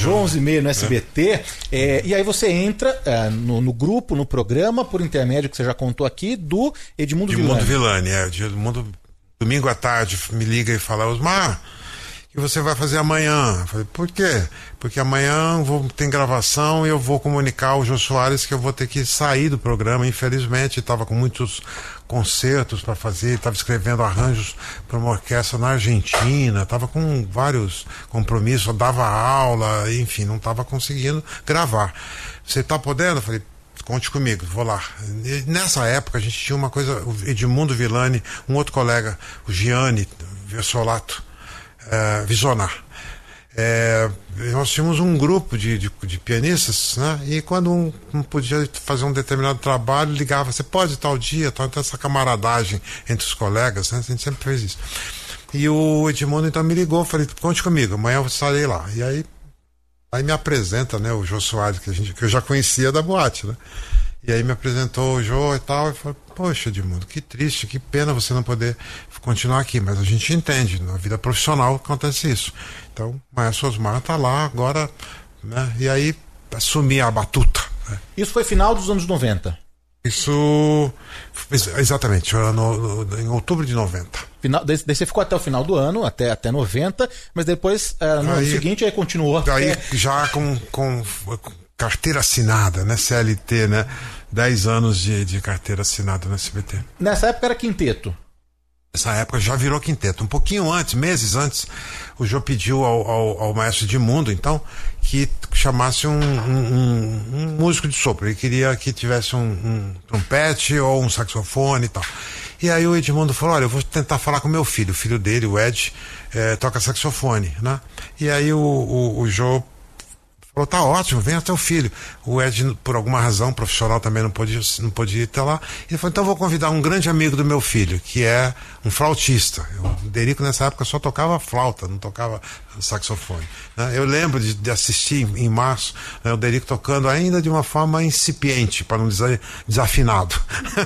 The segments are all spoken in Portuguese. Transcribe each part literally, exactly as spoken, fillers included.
Jô onze e meia no S B T, é. É, e aí você entra é, no, no grupo, no programa, por intermédio que você já contou aqui, do Edmundo, Edmundo Villani. Villani, é. Edmundo, domingo à tarde, me liga e fala, Osmar, o que você vai fazer amanhã? Eu falei, por quê? Porque amanhã vou, tem gravação e eu vou comunicar ao Jô Soares que eu vou ter que sair do programa, infelizmente. Estava com muitos concertos para fazer, estava escrevendo arranjos para uma orquestra na Argentina, estava com vários compromissos, eu dava aula, enfim, não estava conseguindo gravar. Você está podendo? Eu falei, conte comigo, vou lá. E nessa época a gente tinha uma coisa, o Edmundo Villani, um outro colega, o Gianni Versolato, é, Visionar. É, nós tínhamos um grupo de, de, de pianistas, né? E quando um, um podia fazer um determinado trabalho, ligava, você pode tal dia, tal, então essa camaradagem entre os colegas, né? A gente sempre fez isso. E o Edmundo então me ligou, falei, conte comigo, amanhã eu estarei lá. E aí, aí me apresenta, né, o Jô Soares, que, a gente, que eu já conhecia da boate, né? E aí me apresentou o Jô e tal, e falei, poxa, Edmundo, que triste, que pena você não poder continuar aqui, mas a gente entende, na vida profissional acontece isso. Então, o Maestro Osmar tá lá agora, né? E aí assumi a batuta. Né? Isso foi final dos anos noventa? Isso, exatamente, no, no, em outubro de noventa. Final, daí, daí você ficou até o final do ano, até, até noventa, mas depois, uh, no aí, ano seguinte, aí continuou. Daí até... já com, com carteira assinada, né? C L T, né? dez anos de, de carteira assinada no S B T. Nessa época era quinteto? Nessa época já virou quinteto. Um pouquinho antes, meses antes, o Jô pediu ao, ao, ao maestro Edmundo, então, que chamasse um, um, um, um músico de sopro. Ele queria que tivesse um, um trompete ou um saxofone e tal. E aí o Edmundo falou, olha, eu vou tentar falar com meu filho. O filho dele, o Ed, é, toca saxofone, né? E aí o, o, o Jô falou, tá ótimo, vem até o filho. O Ed, por alguma razão profissional, também não podia, não podia ir até lá. Ele falou, então eu vou convidar um grande amigo do meu filho, que é um flautista. O Derico nessa época só tocava flauta, não tocava saxofone. Né? Eu lembro de, de assistir em março, né, o Derico tocando ainda de uma forma incipiente, para não dizer desafinado.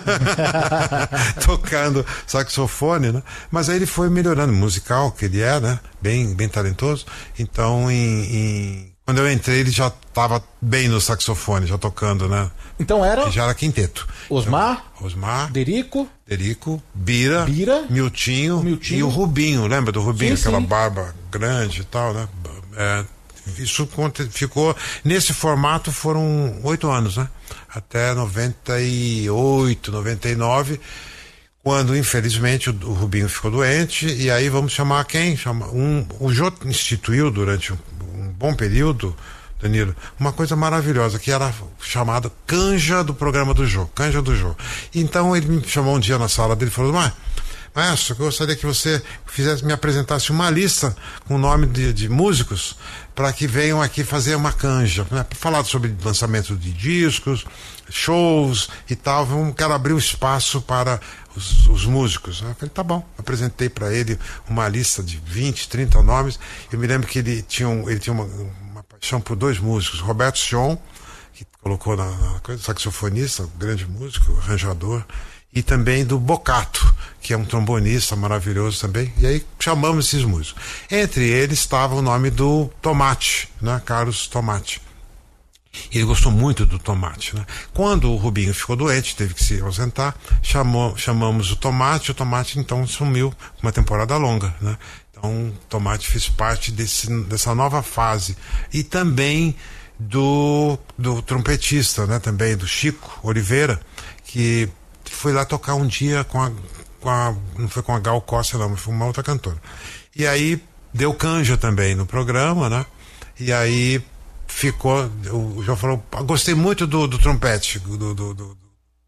Tocando saxofone, né? Mas aí ele foi melhorando, musical que ele é, né? Bem, bem talentoso. Então, em... em quando eu entrei, ele já estava bem no saxofone, já tocando, né? Então era... Ele já era quinteto. Osmar, então, Osmar, Derico, Derico, Bira, Bira Miltinho, Miltinho e o Rubinho, lembra do Rubinho? Sim, aquela sim. barba grande e tal, né? É, isso ficou... Nesse formato foram oito anos, né? Até noventa e oito, noventa e nove... Quando, infelizmente, o, o Rubinho ficou doente, e aí vamos chamar quem? Chama, um, o Jô instituiu durante um, um bom período, Danilo, uma coisa maravilhosa, que era chamada canja do programa do Jô, canja do Jô. Então ele me chamou um dia na sala dele e falou, mas, maestro, eu gostaria que você fizesse, me apresentasse uma lista com o nome de, de músicos para que venham aqui fazer uma canja, né? Para falar sobre lançamento de discos, shows e tal. Vamos, quero abrir o espaço para os, os músicos. Eu falei, tá bom. Apresentei para ele uma lista de vinte, trinta nomes. Eu me lembro que ele tinha, um, ele tinha uma, uma paixão por dois músicos, Roberto Sion, que colocou na, na coisa, saxofonista, grande músico, arranjador, e também do Bocato, que é um trombonista maravilhoso também. E aí chamamos esses músicos. Entre eles estava o nome do Tomate, né? Carlos Tomate. Ele gostou muito do Tomate, né? Quando o Rubinho ficou doente, teve que se ausentar, chamou, chamamos o Tomate, o Tomate então sumiu uma temporada longa, né? Então o Tomate fez parte desse, dessa nova fase. E também do, do trompetista, né? Também do Chico Oliveira, que foi lá tocar um dia com a, com a não foi com a Gal Costa não, mas foi uma outra cantora. E aí deu canja também no programa, né? E aí ficou, o João falou, gostei muito do, do trompete, do, do, do, do,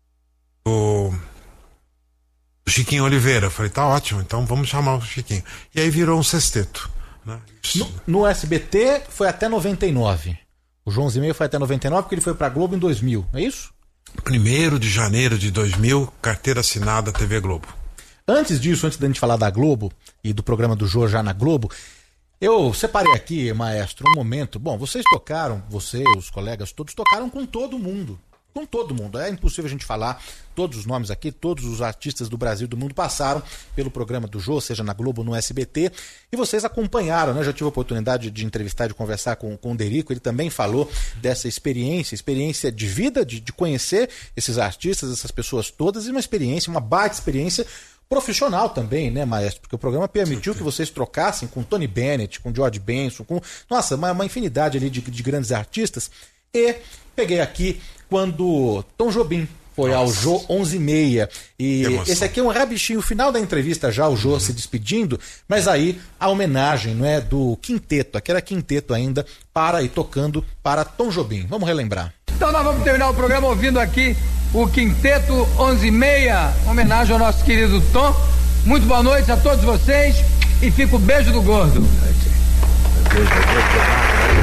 do Chiquinho Oliveira. Eu falei, tá ótimo, então vamos chamar o Chiquinho. E aí virou um sexteto, né? No, no S B T foi até noventa e nove. O Jô onze e meia foi até noventa e nove, porque ele foi pra Globo em dois mil, é isso? primeiro de janeiro de dois mil, carteira assinada T V Globo. Antes disso, antes da gente falar da Globo e do programa do Jô já na Globo, eu separei aqui, maestro, um momento. Bom, vocês tocaram, você, os colegas todos tocaram com todo mundo. com todo mundo. É impossível a gente falar todos os nomes aqui, todos os artistas do Brasil e do mundo passaram pelo programa do Jô, seja na Globo ou no S B T, e vocês acompanharam, né? Eu já tive a oportunidade de entrevistar, de conversar com, com o Derico, ele também falou dessa experiência, experiência de vida, de, de conhecer esses artistas, essas pessoas todas, e uma experiência, uma baita experiência profissional também, né, maestro? Porque o programa permitiu que vocês trocassem com Tony Bennett, com George Benson, com, nossa, uma, uma infinidade ali de, de grandes artistas. E peguei aqui quando Tom Jobim foi Nossa. ao Jô onze e meia. E esse aqui é um rabichinho, o final da entrevista já, o Jô uhum. se despedindo, mas aí a homenagem, não é, do quinteto, aquele era quinteto ainda, para e tocando para Tom Jobim. Vamos relembrar. Então nós vamos terminar o programa ouvindo aqui o quinteto onze e meia, homenagem ao nosso querido Tom. Muito boa noite a todos vocês e fica o beijo do gordo. Beijo do gordo.